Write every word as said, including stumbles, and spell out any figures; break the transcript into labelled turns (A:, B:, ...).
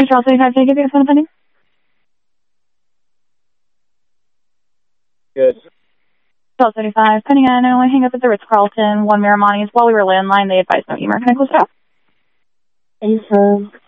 A: Charles thirty-five, can I give you a phone pending?
B: Good.
A: Charles thirty-five, pending in, and I hang up at the Ritz-Carlton, one Miramani's. While we were landline, they advised no humor. Can I close it out?
B: Are you sure?